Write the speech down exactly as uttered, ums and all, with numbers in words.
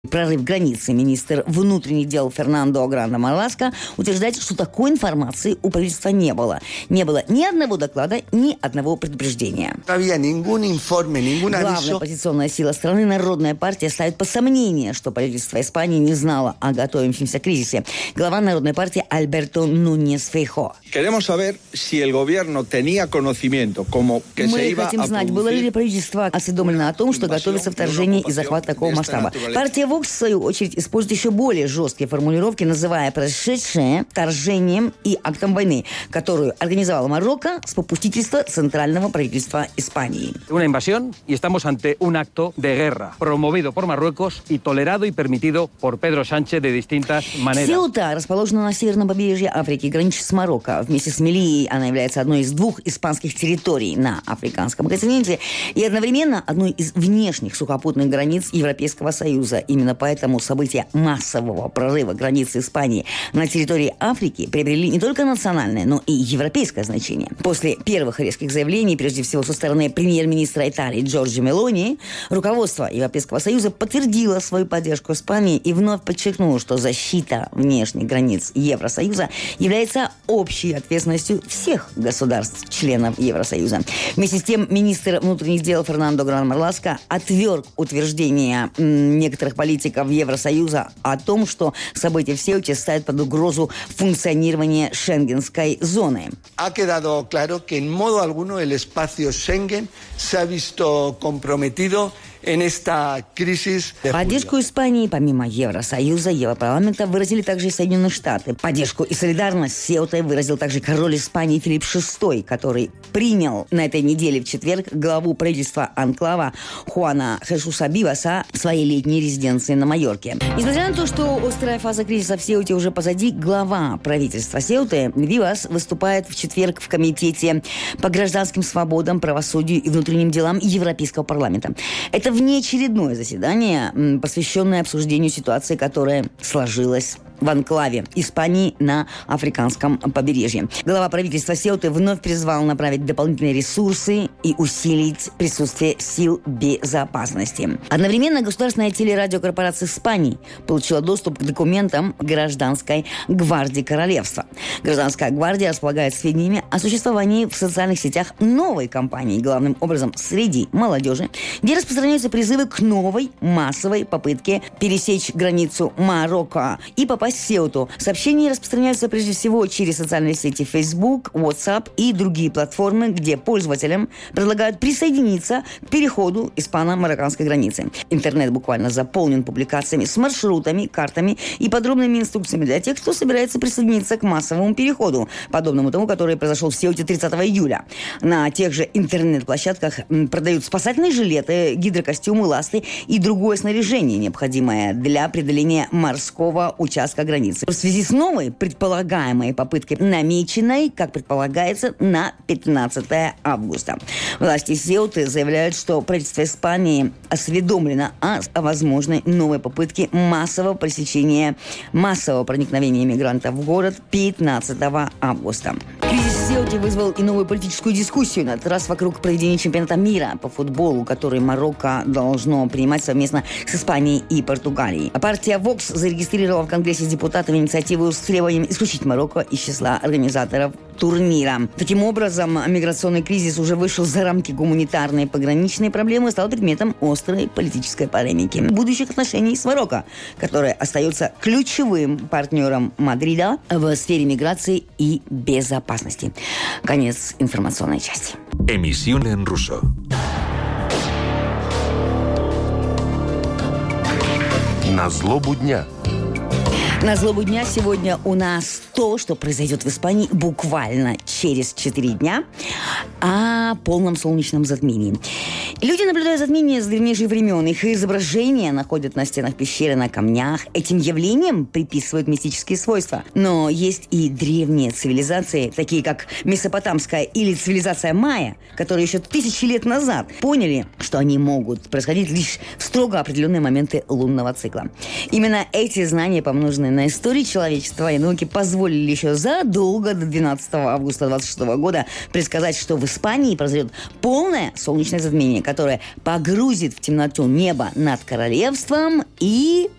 прорыв границы. Министр внутренних дел Фернандо Гранда-Марласко утверждает, что такой информации у правительства не было. Не было ни одного доклада, ни одного предупреждения. Главная оппозиционная сила страны, Народная партия, ставит под сомнение, что правительство Испании не знало о готовящемся кризисе. Глава Народной партии Альберто Нуньес Фейхоа. Мы хотим знать, было ли правительство осведомлено о том, что готовится вторжение и захват такого масштаба. Партия Вокс, в свою очередь, использует еще более жесткие формулировки, называя происшедшее вторжением и актом войны, которую организовала Марокко с попустительства центрального правительства Испании. Una invasión y estamos ante un acto de guerra promovido por Marruecos y tolerado y permitido por Pedro Sánchez de distintas maneras. Сеута расположена на северном побережье Африки, граничит с Марокко. Вместе с Мелиллией она является одной из двух испанских территорий на африканском континенте и одновременно одной из внешних сухопутных границ Европейского Союза. Именно поэтому события массового прорыва границы Испании на территории Африки приобрели не только национальное, но и европейское значение. После первых резких заявлений, прежде всего со стороны премьер-министра Италии Джорджо Мелони, руководство Европейского Союза подтвердило свою поддержку Испании и вновь подчеркнуло, что защита внешних границ Евросоюза является общей ответственностью всех государств-членов Евросоюза. Вместе с тем, министр внутренних дел Фернандо Гранда-Марласко отверг утверждение м, некоторых политиков Евросоюза о том, что события в Сеуте ставят под угрозу функционирование шенгенской зоны. Ha quedado claro que en modo alguno el espacio Schengen se ha visto comprometido en esta crisis de Поддержку Испании, помимо Евросоюза, Европарламента, выразили также и Соединенные Штаты. Поддержку и солидарность с Сеутой выразил также король Испании Филипп шестой, который принял на этой неделе в четверг главу правительства анклава Хуана Хесуса Биваса в своей летней резиденции на Майорке. Несмотря на то, что острая фаза кризиса в Сеуте уже позади, глава правительства Сеуты Бивас выступает в четверг в Комитете по гражданским свободам, правосудию и внутренним делам Европейского парламента. Это внеочередное заседание, посвященное обсуждению ситуации, которая сложилась в анклаве Испании на африканском побережье. Глава правительства Сеуты вновь призвал направить дополнительные ресурсы и усилить присутствие сил безопасности. Одновременно государственная телерадиокорпорация Испании получила доступ к документам Гражданской гвардии королевства. Гражданская гвардия располагает сведениями о существовании в социальных сетях новой кампании, главным образом среди молодежи, где распространяются призывы к новой массовой попытке пересечь границу Марокко и попасть в Сеуту. Сообщения распространяются прежде всего через социальные сети Facebook, WhatsApp и другие платформы, где пользователям предлагают присоединиться к переходу испано-марокканской границы. Интернет буквально заполнен публикациями с маршрутами, картами и подробными инструкциями для тех, кто собирается присоединиться к массовому переходу, подобному тому, который произошел в Сеуте тридцатого июля. На тех же интернет-площадках продают спасательные жилеты, гидрокостюмы, ласты и другое снаряжение, необходимое для преодоления морского участка границы. В связи с новой предполагаемой попыткой, намеченной, как предполагается, на пятнадцатое августа. Власти Сеуты заявляют, что правительство Испании осведомлено о, о возможной новой попытке массового пресечения, массового проникновения мигрантов в город пятнадцатого августа. Кризис в Сеуте вызвал и новую политическую дискуссию, на этот раз вокруг проведения чемпионата мира по футболу, который Марокко должно принимать совместно с Испанией и Португалией. Партия Вокс зарегистрировала в Конгрессе с депутатами инициативу с требованием исключить Марокко из числа организаторов турнира. Таким образом, миграционный кризис уже вышел за рамки гуманитарной пограничной проблемы и стал предметом острой политической полемики будущих отношений с Марокко, которое остается ключевым партнером Мадрида в сфере миграции и безопасности. Конец информационной части. Emisión en ruso. На злобу дня. На злобу дня сегодня у нас то, что произойдет в Испании буквально через четыре дня, о полном солнечном затмении. Люди наблюдают затмение с древнейших времен. Их изображения находят на стенах пещеры, на камнях. Этим явлениям приписывают мистические свойства. Но есть и древние цивилизации, такие как Месопотамская или цивилизация майя, которые еще тысячи лет назад поняли, что они могут происходить лишь в строго определенные моменты лунного цикла. Именно эти знания, помноженные на истории человечества и науки, позволили еще задолго до двенадцатого августа двадцать шестого года предсказать, что в Испании произойдет полное солнечное затмение, которое погрузит в темноту небо над королевством и